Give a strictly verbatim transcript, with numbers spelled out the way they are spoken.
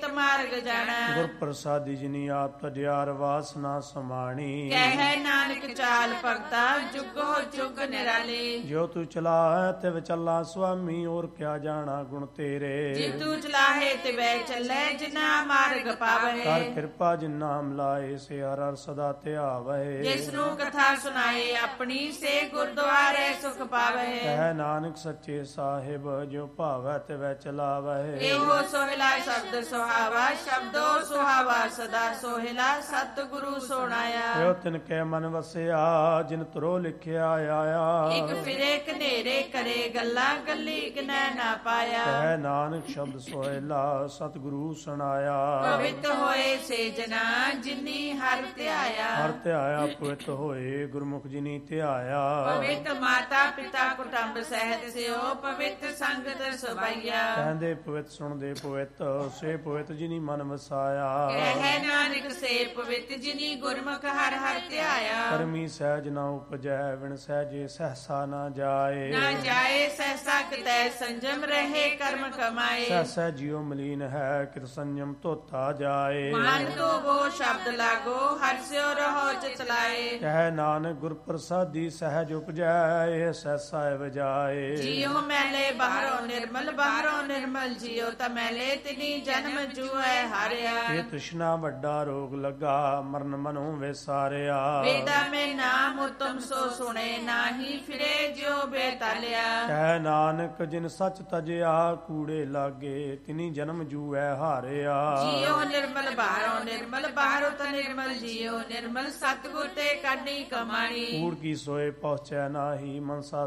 ਮਾਰਗ ਜਾਣਾ। ਗੁਰ ਪ੍ਰਸਾਦੀ ਜਿਨੀ ਆਪ ਤਜਿਆਰ ਵਾਸਨਾ ਸਮਾਣੀ। ਕਹਿ ਨਾਨਕ ਚਾਲ ਭਗਤਾ ਜੁਗੋ ਜੁਗ ਨਿਰਾਲੇ। ਜੋ ਤੂੰ ਚਲਾਹੈ ਤਿਵ ਚੱਲਾ ਸੁਆਮੀ, ਹੋਰ ਕਿਆ ਜਾਣਾ ਗੁਣ ਤੇਰੇ। ਜੇ ਤੂੰ ਚਲਾਹੇ ਤੇ ਵੈ ਚੱਲੇ ਜਿਨਾ ਮਾਰਗ ਪਾਵਹਿ। ਕਰ ਕਿਰਪਾ ਜਿਨ ਨਾਮ ਲਾਏ ਸੇ ਹਰ ਹਰ ਸਦਾ ਧਿਆਵਹਿ। ਜਿਸ ਨੂੰ ਕਥਾ ਸੁਣਾਏ ਆਪਣੀ ਸੇ ਗੁਰਦੁਆਰੇ ਸੁਖ ਪਾਵਹਿ। ਕਹਿ ਨਾਨਕ ਸੱਚੇ ਸਾਹਿਬ ਜੋ ਭਾਵੈ ਤਿਵੈ ਚਲਾਵਹਿ। ਇਹੋ ਸੋਹਿਲਾ ਸ਼ਬਦ ਸੁਹਾਵਾ ਸ਼ਬਦੋ ਸੁਹਾਵਾ ਸਦਾ ਸੋਹਿਲਾ ਸਤਿਗੁਰੂ ਸੋਣਾਇਆ। ਇਹੋ ਤਿਨ ਕੈ ਮਨ ਵਸਿਆ ਜਿਨ ਤੁਰੋ ਲਿਖਿਆ ਆਇਆ। ਇੱਕ ਫਿਰੇ ਕਨੇਰੇ ਕਰੇ ਗੱਲਾਂ ਗੱਲੀ ਕਿਨੈ ਨਾ ਪਾਇਆ। ਕਹਿ ਨਾਨਕ ਸ਼ਬਦ ਸੋਹਿਲਾ ਸਤਿਗੁਰੂ ਸੁਣਾਇਆ। ਪਵਿੱਤ ਹੋਏ ਸੇ ਜਨਾ ਜਿਨੀ ਹਰਿ ਧਿਆਇਆ। ਹਰਿ ਧਿਆਇਆ ਪਵਿੱਤ ਹੋਏ ਗੁਰਮੁਖ ਜਿਨੀ ਧਿਆਇਆ। ਪਵਿੱਤ ਮਾਤਾ ਪਿਤਾ ਕੁਟੰਬ ਸਹਿਤ ਸਿਓ ਪਵਿੱਤ ਸੰਗਤ ਸਭਈਆ। ਕਹਿੰਦੇ ਪਵਿੱਤ ਸੁਣਦੇ ਪਵਿੱਤ ਸੇ ਪਵਿੱਤ ਜਿਨੀ ਮਨ ਵਸਾਇਆ। ਕਹਿ ਨਾਨਕ ਸੇ ਪਵਿੱਤ ਜਿਨੀ ਗੁਰਮੁਖ ਹਰਿ ਹਰਿ ਧਿਆਇਆ। ਕਰਮੀ ਸਹਿਜ ਨਾ ਉਪਜੈ ਵਿਣ ਸਹਿਜੇ ਸਹਸਾ ਨਾ ਜਾਏ। ਨਾ ਜਾਏ ਸਹਸਾ ਕਿਤੈ ਸੰਜਮ ਰਹੇ ਕਰਮ ਕਮਾਏ। ਸਹਸਾ ਜਿਉ ਮਲੀਨ ਹੈ ਕਿਤ ਸੰਜਮ ਧੋਤਾ ਜਾਏ। ਮਨ ਧੋਵੋ ਸ਼ਬਦ ਲਾਗੋ ਹਰਿ ਸਿਉ ਰਹੋ ਚਿਤ ਲਾਏ। ਕਹਿ ਨਾਨਕ ਗੁਰ ਪ੍ਰਸਾਦੀ ਸਹਿਜ ਉਪਜੈ ਇਹ ਸਹਸਾ ਵਜਾਏ। ਜੀਉ ਮੈਲੇ ਬਾਹਰੋਂ ਨਿਰਮਲ ਬਾਹਰੋਂ ਨਿਰਮਲ ਜੀਉ ਤਾ ਮੈਲੇ ਤਿਨੀ ਜਨਮ ਜੂਐ ਹਾਰਿਆ। ਇਹ ਤ੍ਰਿਸ਼ਨਾ ਵੱਡਾ ਰੋਗ ਲੱਗਾ ਮਰਨ ਮਨੋਂ ਵਿਸਾਰਿਆ। ਵੇਦਾ ਮੈਂ ਨਾਮ ਉਤਮ ਸੋ ਸੁਣੇ ਨਾਹੀ ਫਿਰੇ ਜਿਉ ਬੇਤਾਲਿਆ। ਕਹਿ ਨਾਨਕ ਜਿਨ ਸੱਚ ਤਜਿਆ ਕੂੜੇ ਲਾਗੇ ਤਿਨੀ ਜਨਮ ਜੂਐ ਹਾਰਿਆ। ਜੀਉ ਨਿਰਮਲ ਬਾਹਰੋਂ ਨਿਰਮਲ ਬਾਹਰੋਂ ਤਾ ਨਿਰਮਲ ਜੀਉ ਨਿਰਮਲ ਸਤਿਗੁਰ ਤੇ ਕਾਢੀ ਕਮਾਣੀ। ਕੂੜ ਕੀ ਸੋਏ ਪਹੁੰਚੈ ਨਾਹੀ ਮਨਸਾ